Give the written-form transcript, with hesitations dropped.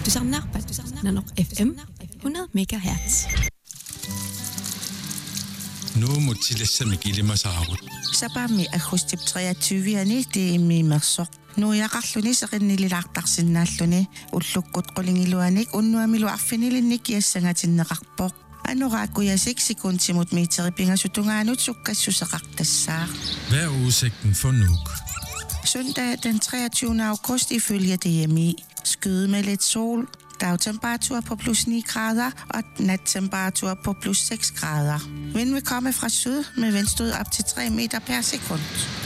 Du samlar på Nanok FM 100 MHz. Nu må tillæsse gilima saarut. Sapami akustip 23-ani tiimmiimersoq. Nuiaqarluni seqinnililaartarsinnaalluni ullukkut qulingiluanik unnuamilu arfinilinnik kiassangatinneqarpoq. Anoraakuyasik sekuntimut miiteripingasutungaanut sukkassuseqartassaaq. Hvad er udsigten for Nuuk? Søndag den 23. august ifølge DMI. Skyde med lidt sol. Dagtemperatur på plus 9 grader og nattemperatur på plus 6 grader. Vind vil komme fra syd med vindstød op til 3 meter per sekund.